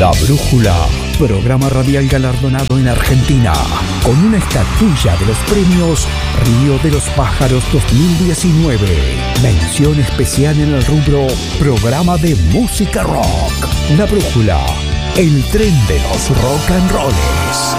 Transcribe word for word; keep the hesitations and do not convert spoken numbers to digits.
La Brújula, programa radial galardonado en Argentina, con una estatuilla de los premios Río de los Pájaros dos mil diecinueve. Mención especial en el rubro Programa de Música Rock. La Brújula, el tren de los rock and rolls.